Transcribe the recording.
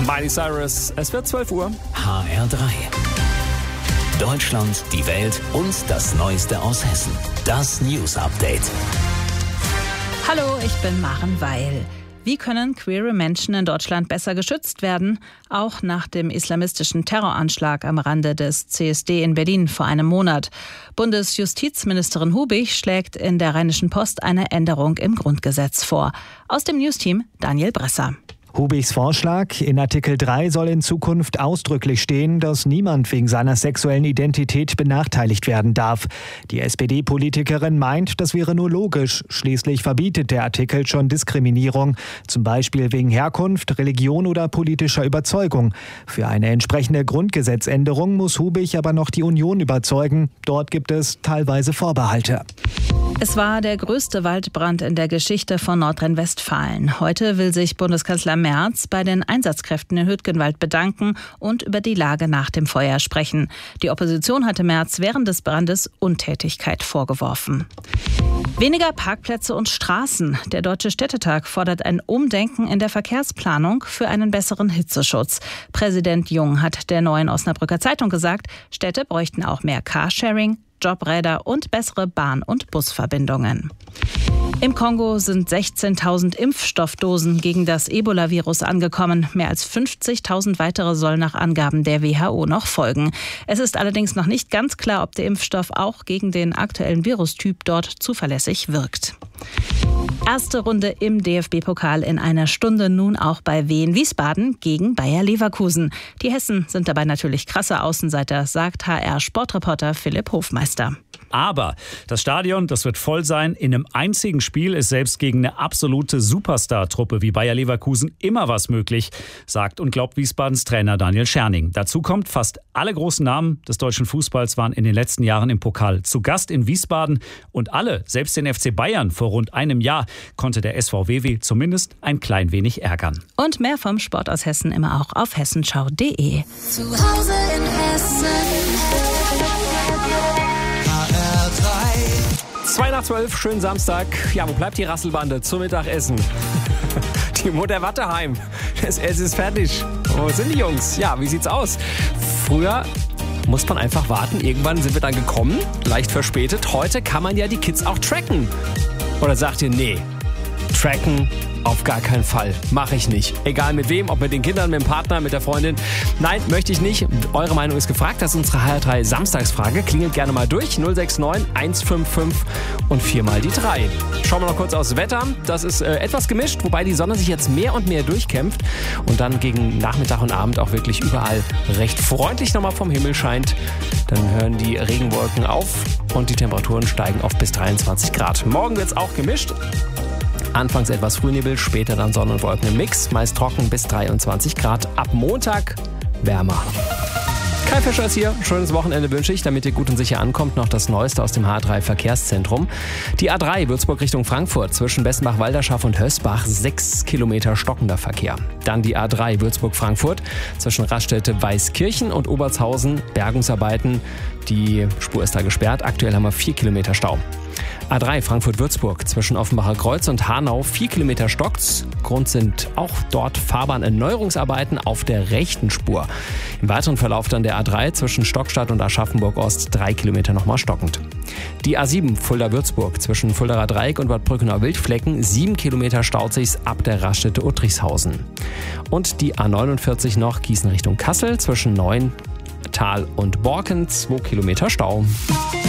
Miley Cyrus. Es wird 12 Uhr. HR3. Deutschland, die Welt und das Neueste aus Hessen. Das News Update. Hallo, ich bin Maren Weil. Wie können queere Menschen in Deutschland besser geschützt werden? Auch nach dem islamistischen Terroranschlag am Rande des CSD in Berlin vor einem Monat. Bundesjustizministerin Hubig schlägt in der Rheinischen Post eine Änderung im Grundgesetz vor. Aus dem Newsteam Daniel Bresser. Hubigs Vorschlag: In Artikel 3 soll in Zukunft ausdrücklich stehen, dass niemand wegen seiner sexuellen Identität benachteiligt werden darf. Die SPD-Politikerin meint, das wäre nur logisch. Schließlich verbietet der Artikel schon Diskriminierung, zum Beispiel wegen Herkunft, Religion oder politischer Überzeugung. Für eine entsprechende Grundgesetzänderung muss Hubig aber noch die Union überzeugen. Dort gibt es teilweise Vorbehalte. Es war der größte Waldbrand in der Geschichte von Nordrhein-Westfalen. Heute will sich Bundeskanzler Merz bei den Einsatzkräften in Hüttgenwald bedanken und über die Lage nach dem Feuer sprechen. Die Opposition hatte Merz während des Brandes Untätigkeit vorgeworfen. Weniger Parkplätze und Straßen. Der Deutsche Städtetag fordert ein Umdenken in der Verkehrsplanung für einen besseren Hitzeschutz. Präsident Jung hat der Neuen Osnabrücker Zeitung gesagt, Städte bräuchten auch mehr Carsharing, Jobräder und bessere Bahn- und Busverbindungen. Im Kongo sind 16.000 Impfstoffdosen gegen das Ebola-Virus angekommen. Mehr als 50.000 weitere sollen nach Angaben der WHO noch folgen. Es ist allerdings noch nicht ganz klar, ob der Impfstoff auch gegen den aktuellen Virustyp dort zuverlässig wirkt. Erste Runde im DFB-Pokal in einer Stunde nun auch bei Wien Wiesbaden gegen Bayer Leverkusen. Die Hessen sind dabei natürlich krasse Außenseiter, sagt HR-Sportreporter Philipp Hofmeister. Aber das Stadion, das wird voll sein. In einem einzigen Spiel ist selbst gegen eine absolute Superstar-Truppe wie Bayer Leverkusen immer was möglich, sagt und glaubt Wiesbadens Trainer Daniel Scherning. Dazu kommt, fast alle großen Namen des deutschen Fußballs waren in den letzten Jahren im Pokal zu Gast in Wiesbaden. Und alle, selbst den FC Bayern vor rund einem Jahr, konnte der SVW zumindest ein klein wenig ärgern. Und mehr vom Sport aus Hessen immer auch auf hessenschau.de. Zu Hause in Hessen. 2:12, schönen Samstag. Ja, wo bleibt die Rasselbande zum Mittagessen? Die Mutter Watteheim. Es ist fertig. Wo sind die Jungs? Ja, wie sieht's aus? Früher muss man einfach warten. Irgendwann sind wir dann gekommen, leicht verspätet. Heute kann man ja die Kids auch tracken. Oder sagt ihr, nee, tracken auf gar keinen Fall. Mache ich nicht. Egal mit wem, ob mit den Kindern, mit dem Partner, mit der Freundin. Nein, möchte ich nicht. Eure Meinung ist gefragt. Das ist unsere HR3 Samstagsfrage. Klingelt gerne mal durch. 069 155 und 4 mal die 3. Schauen wir noch kurz aufs Wetter. Das ist etwas gemischt, wobei die Sonne sich jetzt mehr und mehr durchkämpft und dann gegen Nachmittag und Abend auch wirklich überall recht freundlich nochmal vom Himmel scheint. Dann hören die Regenwolken auf und die Temperaturen steigen auf bis 23 Grad. Morgen wird es auch gemischt. Anfangs etwas Frühnebel, später dann Sonne und Wolken im Mix. Meist trocken bis 23 Grad. Ab Montag wärmer. Kai Fischer ist hier. Schönes Wochenende wünsche ich, damit ihr gut und sicher ankommt. Noch das Neueste aus dem H3 Verkehrszentrum. Die A3 Würzburg Richtung Frankfurt zwischen Bessenbach-Walderschaft und Hösbach 6 Kilometer stockender Verkehr. Dann die A3 Würzburg-Frankfurt zwischen Raststätte Weißkirchen und Obertshausen Bergungsarbeiten. Die Spur ist da gesperrt. Aktuell haben wir 4 Kilometer Stau. A3 Frankfurt-Würzburg zwischen Offenbacher Kreuz und Hanau 4 Kilometer stockt's. Grund sind auch dort Fahrbahnerneuerungsarbeiten auf der rechten Spur. Im weiteren Verlauf dann der A3 zwischen Stockstadt und Aschaffenburg-Ost 3 Kilometer nochmal stockend. Die A7 Fulda-Würzburg zwischen Fuldaer Dreieck und Bad Brückenau Wildflecken 7 Kilometer staut sich's ab der Raststätte Uttrichshausen. Und die A49 noch Gießen Richtung Kassel zwischen Neuental und Borken 2 Kilometer Stau.